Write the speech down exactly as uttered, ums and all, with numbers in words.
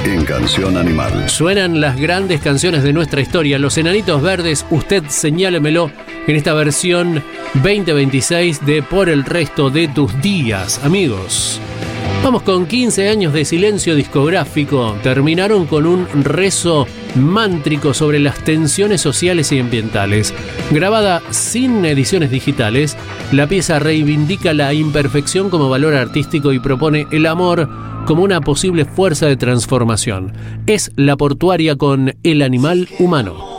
en Canción Animal. Suenan las grandes canciones de nuestra historia. Los Enanitos Verdes, usted señálemelo, en esta versión veinte veintiséis de Por el resto de tus días, amigos. Vamos con quince años de silencio discográfico. Terminaron con un rezo mántrico sobre las tensiones sociales y ambientales. Grabada sin ediciones digitales, la pieza reivindica la imperfección como valor artístico y propone el amor como una posible fuerza de transformación. Es La Portuaria con El Animal Humano.